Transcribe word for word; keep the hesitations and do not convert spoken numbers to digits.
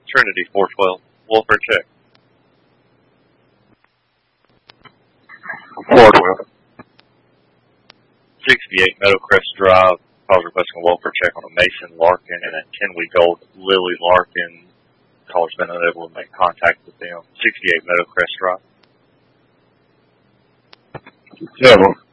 Trinity four twelve. Welfare check. four twelve. sixty-eight Meadowcrest Drive. Calls requesting a welfare check on a Mason Larkin and a ten-week-old Lily Larkin. Caller's been unable to make contact with them. sixty-eight Meadowcrest Drive. seven.